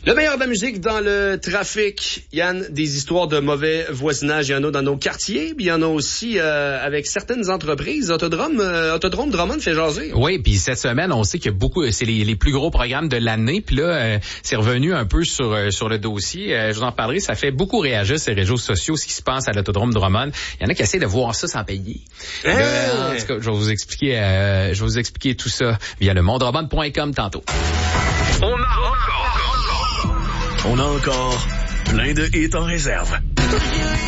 Le meilleur de la musique dans le trafic. Yann, des histoires de mauvais voisinage, il y en a dans nos quartiers, puis il y en a aussi avec certaines entreprises. Autodrome Drummond fait jaser. Oui, puis cette semaine, on sait qu'il y a beaucoup, c'est les plus gros programmes de l'année, puis là, c'est revenu un peu sur le dossier. Je vous en parlerai, ça fait beaucoup réagir sur les réseaux sociaux, ce qui se passe à l'Autodrome Drummond. Il y en a qui essaient de voir ça sans payer. Là, en tout cas, je vais vous expliquer tout ça via le mondrommond.com tantôt. On a encore plein de hits en réserve.